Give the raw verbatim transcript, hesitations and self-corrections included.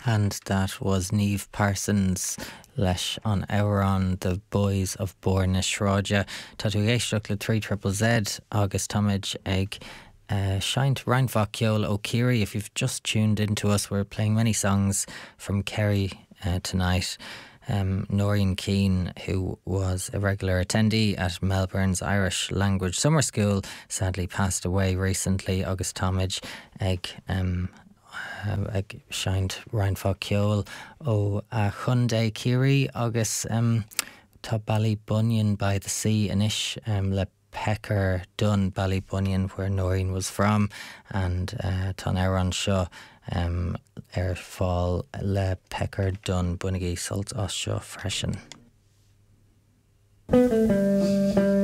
And that was Niamh Parsons leis an Auron, the Boys of Borna Shráide. Tá tú éisteach le three triple Z agus táid ag uh, Shaint Reinfach Ceol Ó Kiri. If you've just tuned into us, we're playing many songs from Kerry uh, tonight. Um, Noreen Keane, who was a regular attendee at Melbourne's Irish Language Summer School, sadly passed away recently. Agus táid ag um, Uh, ag Shaint Reinfach Ceol ó uh, Chundé Kiri agus um, tá Ballybunion by the sea inis um, le Pecker Dun Ballybunion, where Noreen was from, and uh, tá Auron seo um, ar fáil le Pecker Dun Bunigí sult as seo freisin.